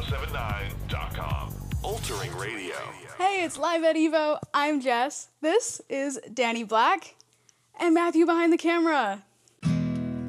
1079.com. Altering Radio. Hey, it's Live at Evo. I'm Jess. This is Danny Black and Matthew behind the camera.